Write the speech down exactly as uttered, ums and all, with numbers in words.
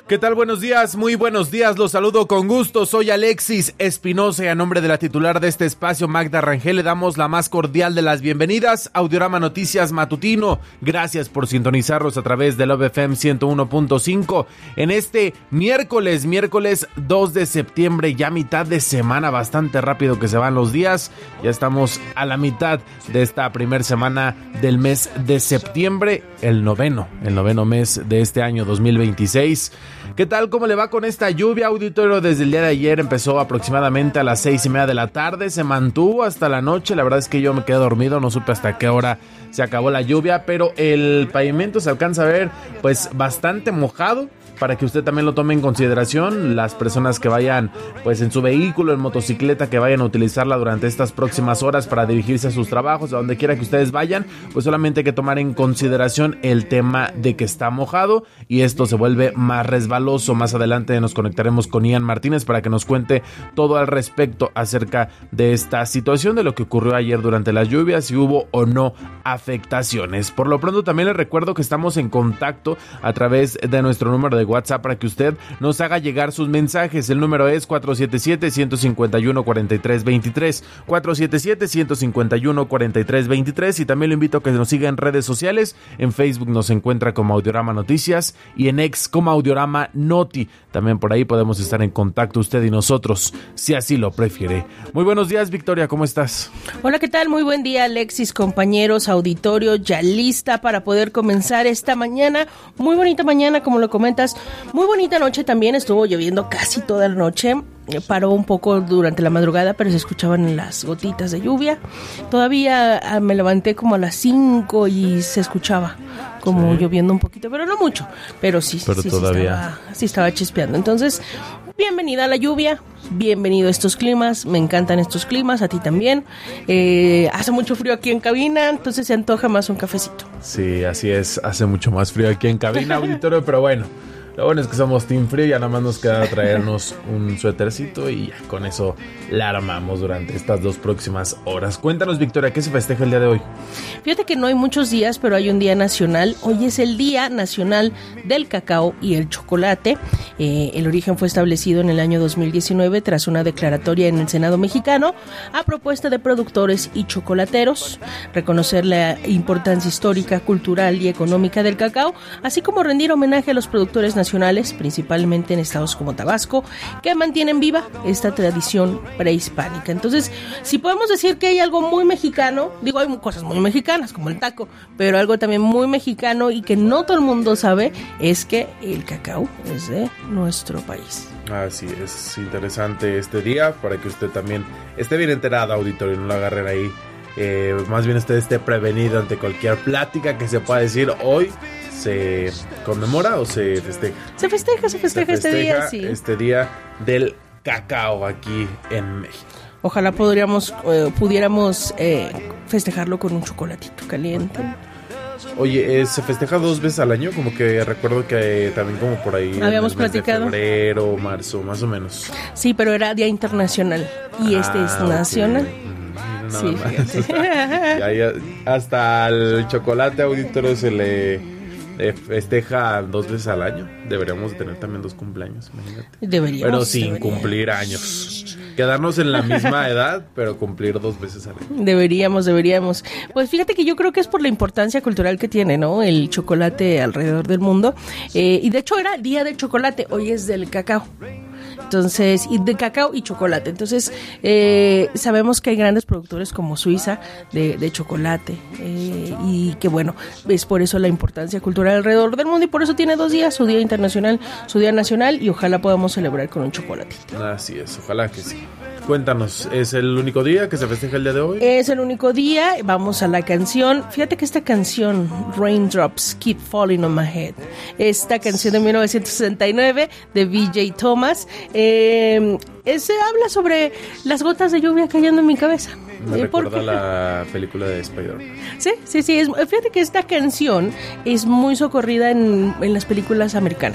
¿Qué tal? Buenos días, muy buenos días, los saludo con gusto, soy Alexis Espinosa y a nombre de la titular de este espacio, Magda Rangel, le damos la más cordial de las bienvenidas, Audiorama Noticias Matutino. Gracias por sintonizarnos a través de Love F M ciento uno punto cinco en este miércoles, miércoles dos de septiembre, ya mitad de semana, bastante rápido que se van los días, ya estamos a la mitad de esta primer semana del mes de septiembre, el noveno, el noveno mes de este año dos mil veintiséis. ¿Qué tal? ¿Cómo le va con esta lluvia? Auditorio, desde el día de ayer empezó aproximadamente a las seis y media de la tarde, se mantuvo hasta la noche, la verdad es que yo me quedé dormido, no supe hasta qué hora se acabó la lluvia, pero el pavimento se alcanza a ver pues bastante mojado, para que usted también lo tome en consideración, las personas que vayan pues en su vehículo, en motocicleta, que vayan a utilizarla durante estas próximas horas para dirigirse a sus trabajos, a donde quiera que ustedes vayan, pues solamente hay que tomar en consideración el tema de que está mojado y esto se vuelve más resbaloso. Más adelante nos conectaremos con Ian Martínez para que nos cuente todo al respecto acerca de esta situación, de lo que ocurrió ayer durante las lluvias, si hubo o no afectaciones. Por lo pronto también les recuerdo que estamos en contacto a través de nuestro número de WhatsApp para que usted nos haga llegar sus mensajes. El número es cuatro siete siete, uno cinco uno, cuatro tres dos tres, cuatro siete siete, uno cinco uno, cuatro tres dos tres, y también lo invito a que nos siga en redes sociales. En Facebook nos encuentra como Audiorama Noticias y en X como Audiorama Noti. También por ahí podemos estar en contacto usted y nosotros, si así lo prefiere. Muy buenos días, Victoria, ¿cómo estás? Hola, ¿qué tal? Muy buen día, Alexis, compañeros, auditorio, ya lista para poder comenzar esta mañana. Muy bonita mañana, como lo comentas. Muy bonita noche también, estuvo lloviendo casi toda la noche, paró un poco durante la madrugada, pero se escuchaban las gotitas de lluvia. Todavía me levanté como a las cinco y se escuchaba como sí. lloviendo un poquito, pero no mucho, pero sí, pero sí, todavía. sí, estaba, sí estaba chispeando. Entonces, bienvenida a la lluvia, bienvenido a estos climas, me encantan estos climas, a ti también. Eh, hace mucho frío aquí en cabina, entonces se antoja más un cafecito. Sí, así es, hace mucho más frío aquí en cabina, auditorio, pero bueno. Lo bueno es que somos Team Frío y ya nada más nos queda traernos un suétercito y ya con eso la armamos durante estas dos próximas horas. Cuéntanos, Victoria, ¿qué se festeja el día de hoy? Fíjate que no hay muchos días, pero hay un día nacional. Hoy es el Día Nacional del Cacao y el Chocolate. Eh, el origen fue establecido en el año dos mil diecinueve tras una declaratoria en el Senado mexicano a propuesta de productores y chocolateros. Reconocer la importancia histórica, cultural y económica del cacao, así como rendir homenaje a los productores nacionales nacionales, principalmente en estados como Tabasco, que mantienen viva esta tradición prehispánica. Entonces, si podemos decir que hay algo muy mexicano, digo, hay cosas muy mexicanas, como el taco, pero algo también muy mexicano y que no todo el mundo sabe, es que el cacao es de nuestro país. Así es, interesante este día, para que usted también esté bien enterado, auditorio, no lo agarren ahí, eh, más bien usted esté prevenido ante cualquier plática que se pueda decir hoy. ¿Se conmemora o se festeja? Se festeja, se festeja, se festeja este día, sí. Este día del cacao aquí en México. Ojalá podríamos, eh, pudiéramos eh, festejarlo con un chocolatito caliente. Oye, eh, ¿se festeja dos veces al año? Como que recuerdo que eh, también como por ahí habíamos en el mes platicado. De febrero, marzo, más o menos. Sí, pero era Día Internacional y ah, este es nacional. Okay. Sí, ya, ya, hasta el chocolate, auditorio, se le festeja dos veces al año. Deberíamos tener también dos cumpleaños, imagínate. Deberíamos. Pero sin deberíamos. cumplir años. Quedarnos en la misma edad, pero cumplir dos veces al año. Deberíamos, deberíamos. Pues fíjate que yo creo que es por la importancia cultural que tiene, ¿no? El chocolate alrededor del mundo. Eh, y de hecho era Día del Chocolate, hoy es del cacao. Entonces, y de cacao y chocolate. Entonces, eh, sabemos que hay grandes productores como Suiza de, de chocolate. Eh, y que bueno, es por eso la importancia cultural alrededor del mundo. Y por eso tiene dos días, su Día Internacional, su Día Nacional. Y ojalá podamos celebrar con un chocolatito. Así es, ojalá que sí. Cuéntanos, ¿es el único día que se festeja el día de hoy? Es el único día, vamos a la canción. Fíjate que esta canción, Raindrops Keep Falling on My Head, esta canción de mil novecientos sesenta y nueve de V J Thomas, eh, se habla sobre las gotas de lluvia cayendo en mi cabeza. Me eh, recuerda porque... la película de Spider-Man. Sí, sí, sí. Es, fíjate que esta canción es muy socorrida en, en las películas americanas.